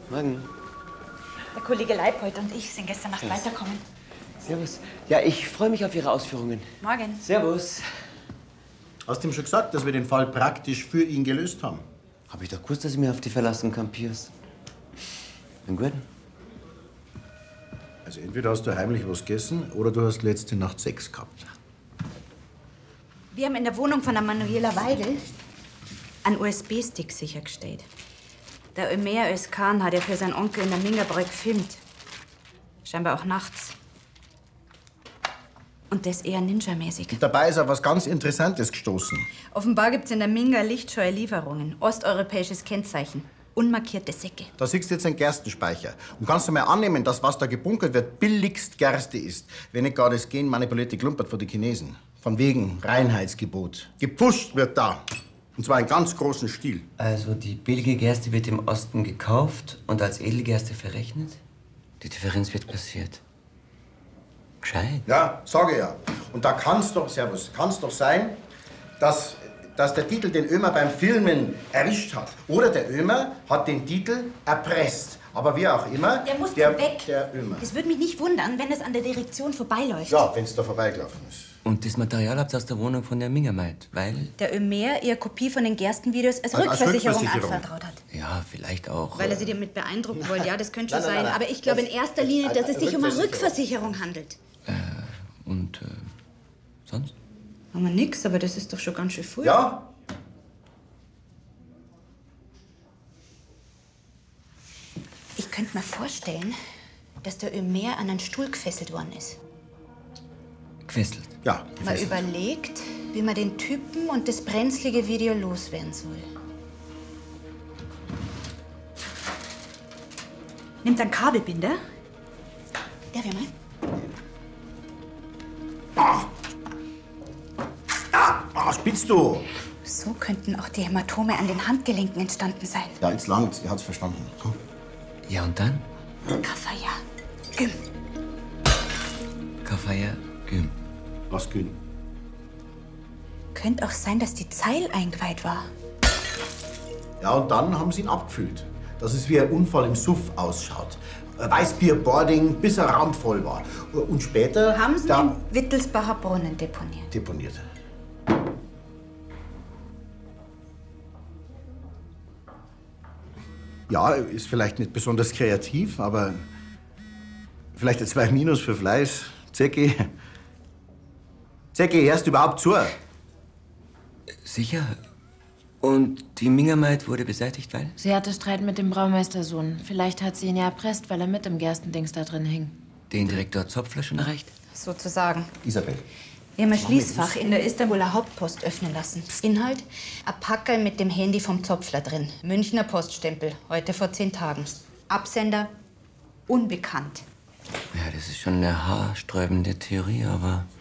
Morgen. Der Kollege Leipold und ich sind gestern Nacht weitergekommen. Servus. Ja, ich freue mich auf Ihre Ausführungen. Morgen. Servus. Hast du ihm schon gesagt, dass wir den Fall praktisch für ihn gelöst haben? Hab ich doch gewusst, dass ich mich auf die verlassen kann, Piers. Bin gut. Also entweder hast du heimlich was gegessen oder du hast letzte Nacht Sex gehabt. Wir haben in der Wohnung von der Manuela Weidel einen USB-Stick sichergestellt. Der Ömer Özkan hat ja für seinen Onkel in der Mingerbräu gefilmt. Scheinbar auch nachts. Und das eher ninja-mäßig. Dabei ist auf was ganz Interessantes gestoßen. Offenbar gibt's in der Minga lichtscheue Lieferungen. Osteuropäisches Kennzeichen. Unmarkierte Säcke. Da siehst du jetzt einen Gerstenspeicher. Und kannst du mal annehmen, dass was da gebunkert wird, billigst Gerste ist. Wenn nicht gar das genmanipulierte Klumpert von den Chinesen. Von wegen Reinheitsgebot. Gepusht wird da. Und zwar in ganz großen Stil. Also die billige Gerste wird im Osten gekauft und als Edelgerste verrechnet? Die Differenz wird kassiert. Gescheit. Ja, sage ja. Und da kann's doch, Servus, kann's doch sein, dass der Titel den Ömer beim Filmen erwischt hat. Oder der Ömer hat den Titel erpresst. Aber wie auch immer. Der muss weg. Der Ömer. Es würde mich nicht wundern, wenn es an der Direktion vorbeiläuft. Ja, wenn's da vorbeigelaufen ist. Und das Material habt ihr aus der Wohnung von der Mingermeid, weil... Der Ömer ihr Kopie von den Gerstenvideos als Rückversicherung anvertraut hat. Ja, vielleicht auch... Weil er sie damit beeindrucken wollte. Ja, das könnte schon Nein, sein. nein. Aber ich glaube in erster Linie, dass es sich um eine Rückversicherung handelt. Und, sonst? Haben wir nix, aber das ist doch schon ganz schön früh. Ja? Ich könnte mir vorstellen, dass der Ömer an einen Stuhl gefesselt worden ist. Gefesselt? Ja. Man überlegt, wie man den Typen und das brenzlige Video loswerden soll. Nimmt einen Kabelbinder. Darf ich mal? Spinnst du? So könnten auch die Hämatome an den Handgelenken entstanden sein. Ja, jetzt langt's. Er hat's verstanden. Komm. Ja, und dann? Kafaya. Güm. Kafaya Güm. Was Gün? Könnte auch sein, dass die Zeil eingeweiht war. Ja, und dann haben sie ihn abgefüllt. Dass es wie ein Unfall im Suff ausschaut. Weißbier-Boarding, bis er raumvoll war. Und später... Haben sie im Wittelsbacher Brunnen deponiert. Deponiert. Ja, ist vielleicht nicht besonders kreativ, aber vielleicht ein 2 Minus für Fleiß. Zecki. Zecki, hörst du überhaupt zu? Sicher. Und die Mingermeid wurde beseitigt, weil? Sie hatte Streit mit dem Braumeistersohn. Vielleicht hat sie ihn ja erpresst, weil er mit im Gerstendings da drin hing. Den Direktor Zopfler schon erreicht? Sozusagen. Isabel. Wir haben ein Schließfach in der Istanbuler Hauptpost öffnen lassen. Inhalt: ein Packerl mit dem Handy vom Zopfler drin. Münchner Poststempel. Heute vor 10 Tagen. Absender: unbekannt. Ja, das ist schon eine haarsträubende Theorie, aber...